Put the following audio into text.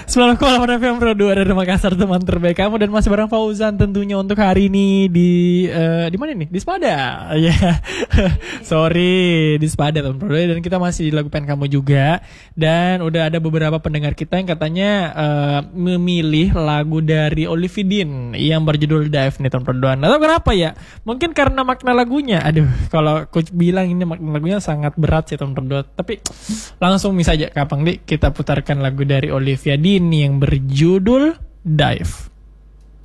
90,8 FM Pro 2 dari Makassar, teman terbaik kamu, dan masih bareng Fauzan tentunya untuk hari ini di mana nih? Di Spada. Ya. Sorry, di Spada teman Pro 2, dan kita masih di lagu pengen kamu juga. Dan udah ada beberapa pendengar kita yang katanya memilih lagu dari Olivia Dean yang berjudul Dive nih teman Pro 2. Atau kenapa ya? Mungkin karena makna lagunya. Aduh, kalau coach bilang ini makna lagunya sangat berat sih teman Pro 2. Tapi langsung saja Kapang Di, kita putarkan lagu dari Olivia Dean yang berjudul Dive.